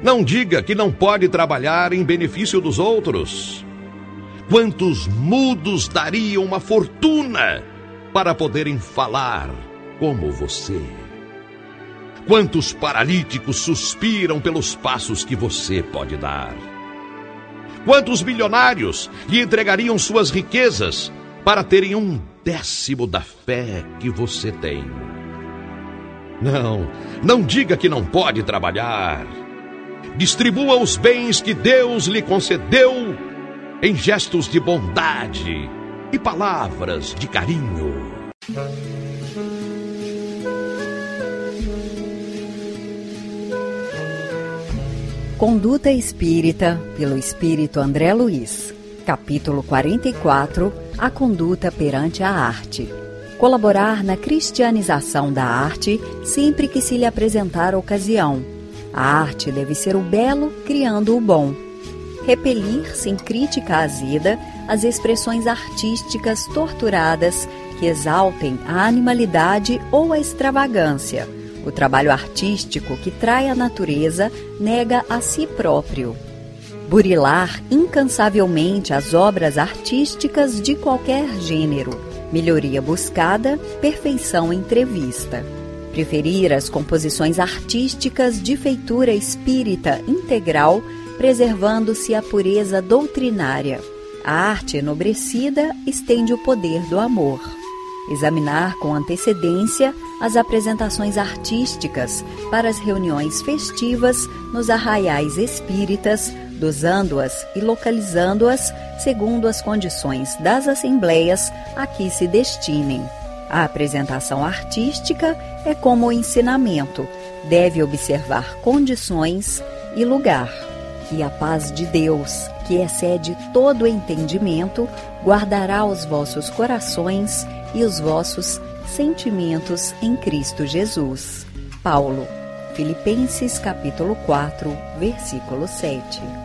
Não diga que não pode trabalhar em benefício dos outros. Quantos mudos dariam uma fortuna para poderem falar como você? Quantos paralíticos suspiram pelos passos que você pode dar? Quantos milionários lhe entregariam suas riquezas para terem 1/10 da fé que você tem? Não diga que não pode trabalhar. Distribua os bens que Deus lhe concedeu em gestos de bondade e palavras de carinho. Conduta Espírita, pelo Espírito André Luiz. Capítulo 44. A conduta perante a arte. Colaborar na cristianização da arte sempre que se lhe apresentar ocasião. A arte deve ser o belo criando o bom. Repelir, sem crítica azeda, as expressões artísticas torturadas que exaltem a animalidade ou a extravagância. O trabalho artístico que trai a natureza nega a si próprio. Burilar incansavelmente as obras artísticas de qualquer gênero. Melhoria buscada, perfeição entrevista. Preferir as composições artísticas de feitura espírita integral, preservando-se a pureza doutrinária. A arte enobrecida estende o poder do amor. Examinar com antecedência as apresentações artísticas para as reuniões festivas nos arraiais espíritas, dosando-as e localizando-as segundo as condições das assembleias a que se destinem. A apresentação artística é como o ensinamento, deve observar condições e lugar. E a paz de Deus, que excede todo entendimento, guardará os vossos corações e os vossos sentimentos em Cristo Jesus. Paulo, Filipenses capítulo 4, versículo 7.